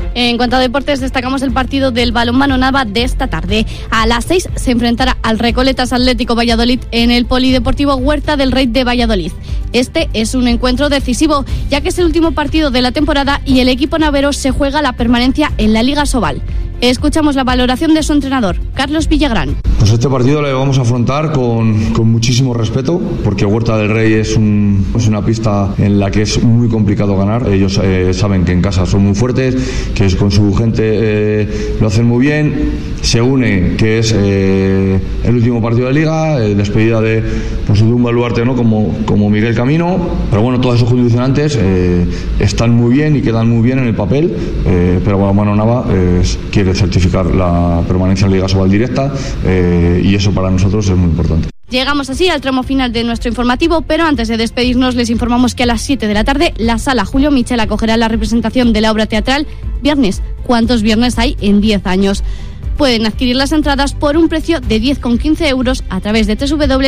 En cuanto a deportes, destacamos el partido del balonmano Nava de esta tarde. A las 6 se enfrentará al Recoletas Atlético Valladolid en el Polideportivo Huerta del Rey de Valladolid. Este es un encuentro decisivo, ya que es el último partido de la temporada y el equipo navero se juega la permanencia en la Liga Sobal. Escuchamos la valoración de su entrenador, Carlos Villagrán. Pues este partido lo vamos a afrontar con muchísimo respeto, porque Huerta del Rey es una pista en la que es muy complicado ganar. Ellos saben que en casa son muy fuertes, que con su gente lo hacen muy bien. Se une, que es el último partido de Liga, despedida de un baluarte, ¿no? como Miguel Camino. Pero bueno, todos esos condicionantes están muy bien y quedan muy bien en el papel, pero Balonmano Nava quiere certificar la permanencia en Liga Sobal directa, y eso para nosotros es muy importante. Llegamos así al tramo final de nuestro informativo, pero antes de despedirnos les informamos que a las 7 de la tarde la Sala Julio Michel acogerá la representación de la obra teatral Viernes. ¿Cuántos viernes hay en 10 años? Pueden adquirir las entradas por un precio de 10,15 euros a través de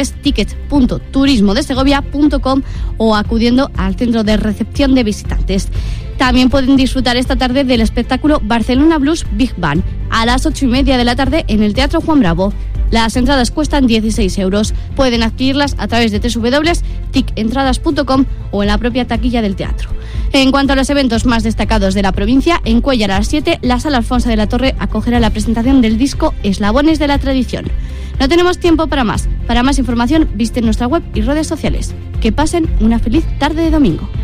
www.tickets.turismodesegovia.com o acudiendo al centro de recepción de visitantes. También pueden disfrutar esta tarde del espectáculo Barcelona Blues Big Band a las 8:30 de la tarde en el Teatro Juan Bravo. Las entradas cuestan 16 euros. Pueden adquirirlas a través de www.tickentradas.com o en la propia taquilla del teatro. En cuanto a los eventos más destacados de la provincia, en Cuéllar a las 7, la Sala Alfonso de la Torre acogerá la presentación del disco Eslabones de la Tradición. No tenemos tiempo para más. Para más información, visiten nuestra web y redes sociales. Que pasen una feliz tarde de domingo.